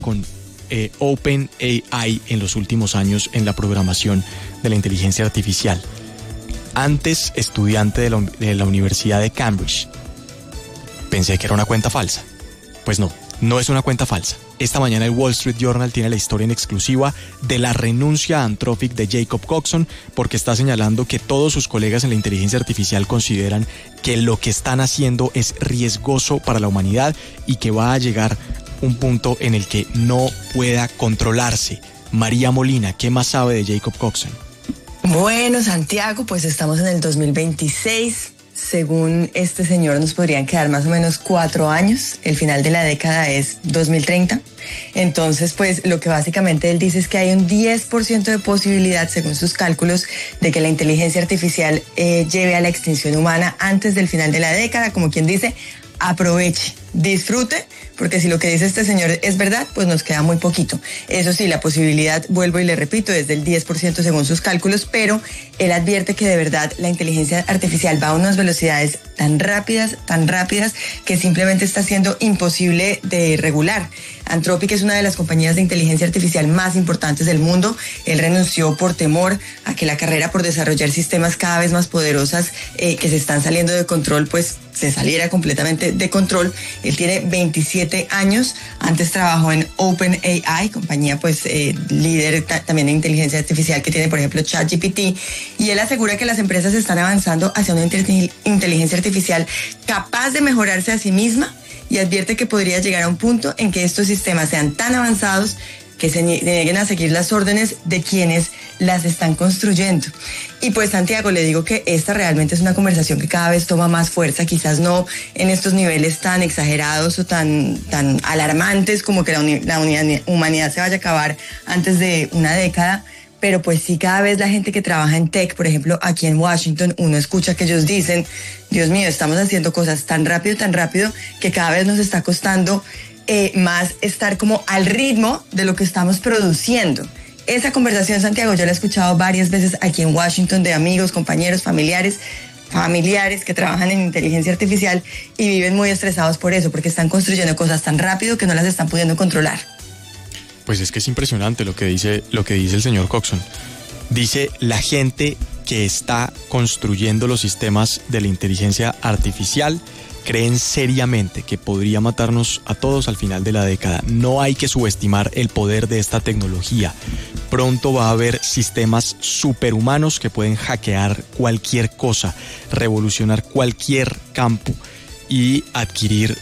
con OpenAI en los últimos años en la programación de la inteligencia artificial. Antes estudiante de la Universidad de Cambridge. Pensé que era una cuenta falsa. Pues no es una cuenta falsa. Esta mañana el Wall Street Journal tiene la historia en exclusiva de la renuncia a Anthropic de Jacob Coxon, porque está señalando que todos sus colegas en la inteligencia artificial consideran que lo que están haciendo es riesgoso para la humanidad y que va a llegar un punto en el que no pueda controlarse. María Molina, ¿qué más sabe de Jacob Coxon? Bueno, Santiago, pues estamos en el 2026. Según este señor, nos podrían quedar más o menos 4 años. El final de la década es 2030. Entonces, pues lo que básicamente él dice es que hay un 10% de posibilidad, según sus cálculos, de que la inteligencia artificial lleve a la extinción humana antes del final de la década. Como quien dice, aproveche, disfrute, porque si lo que dice este señor es verdad, pues nos queda muy poquito. Eso sí, la posibilidad, vuelvo y le repito, es del 10% según sus cálculos, pero él advierte que de verdad la inteligencia artificial va a unas velocidades tan rápidas, que simplemente está siendo imposible de regular. Anthropic es una de las compañías de inteligencia artificial más importantes del mundo. Él renunció por temor a que la carrera por desarrollar sistemas cada vez más poderosas que se están saliendo de control, pues se saliera completamente de control. Él tiene 27 años, antes trabajó en OpenAI, compañía pues líder también de inteligencia artificial que tiene por ejemplo ChatGPT, y él asegura que las empresas están avanzando hacia una inteligencia artificial capaz de mejorarse a sí misma, y advierte que podría llegar a un punto en que estos sistemas sean tan avanzados que se nieguen a seguir las órdenes de quienes las están construyendo. Y pues Santiago, le digo que esta realmente es una conversación que cada vez toma más fuerza, quizás no en estos niveles tan exagerados o tan alarmantes como que la humanidad se vaya a acabar antes de una década, pero pues sí, cada vez la gente que trabaja en tech, por ejemplo, aquí en Washington, uno escucha que ellos dicen, Dios mío, estamos haciendo cosas tan rápido, que cada vez nos está costando más estar como al ritmo de lo que estamos produciendo. Esa conversación, Santiago, yo la he escuchado varias veces aquí en Washington de amigos, compañeros, familiares que trabajan en inteligencia artificial y viven muy estresados por eso, porque están construyendo cosas tan rápido que no las están pudiendo controlar. Pues es que es impresionante lo que dice el señor Coxon. Dice, la gente que está construyendo los sistemas de la inteligencia artificial creen seriamente que podría matarnos a todos al final de la década. No hay que subestimar el poder de esta tecnología. Pronto va a haber sistemas superhumanos que pueden hackear cualquier cosa, revolucionar cualquier campo y adquirir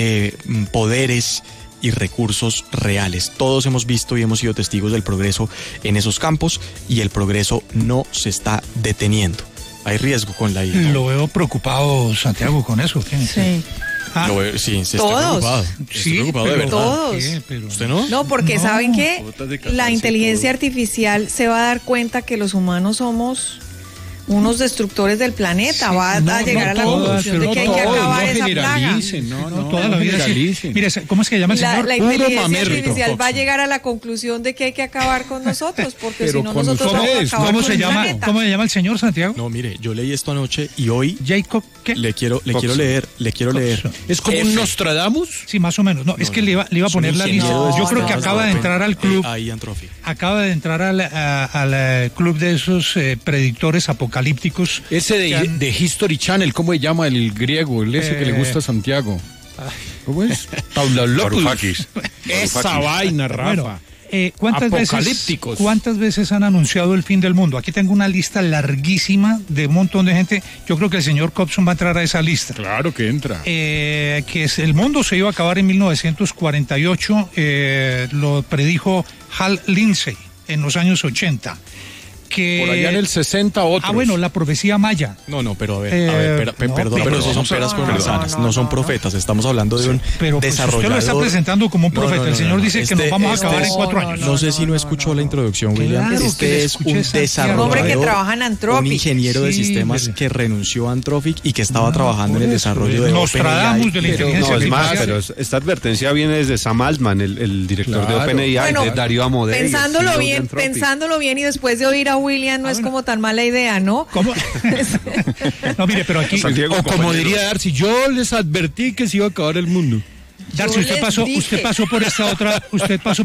poderes y recursos reales. Todos hemos visto y hemos sido testigos del progreso en esos campos y el progreso no se está deteniendo. Hay riesgo con la IA. Lo veo preocupado, Santiago, con eso. Sí. Sí, se está preocupado. Estoy preocupado de verdad. Todos. ¿Usted no? No, porque ¿saben qué? La inteligencia artificial se va a dar cuenta que los humanos somos unos destructores del planeta. Va a llegar a la conclusión de que hay que acabar esa plaga. No toda la vida. Mire, ¿cómo es que llama el señor? La inteligencia artificial va a llegar a la conclusión de que hay que acabar con nosotros, porque si no nosotros vamos a acabar con el planeta. ¿Cómo se llama el señor, Santiago? No, mire, yo leí esto anoche y hoy Jacob, ¿qué? Le quiero leer. ¿Es como un Nostradamus? Sí, más o menos. No, es que le iba a poner la lista. Yo creo que acaba de entrar al club. Acaba de entrar al club de esos predictores apocalípticos. Ese de History Channel, ¿cómo se llama el griego? Ese que le gusta a Santiago. ¿Cómo es? Varoufakis. Esa vaina, Rafa. ¿Cuántas veces han anunciado el fin del mundo? Aquí tengo una lista larguísima de un montón de gente. Yo creo que el señor Coxon va a entrar a esa lista. Claro que entra. El mundo se iba a acabar en 1948, lo predijo Hal Lindsey en los años 80. Por allá en el 60 otros. Bueno, la profecía maya. No, pero perdón, pero eso son peras con manzanas, no son profetas, estamos hablando de un desarrollador. Usted lo está presentando como un profeta, el señor dice que nos vamos a acabar en 4 años. No sé si no escuchó la introducción, William. Este es un desarrollador, un hombre que trabaja en Anthropic, un ingeniero de sistemas que renunció a Anthropic y que estaba trabajando en el desarrollo de OpenAI. No, es más, pero esta advertencia viene desde Sam Altman, el director de OpenAI, de Darío Amodei. Pensándolo bien y después de oír a William, no es como tan mala idea, ¿no? ¿Cómo? No, mire, pero aquí... Santiago, como diría Darcy, yo les advertí que se iba a acabar el mundo. Darcy, usted pasó por esta otra, usted pasó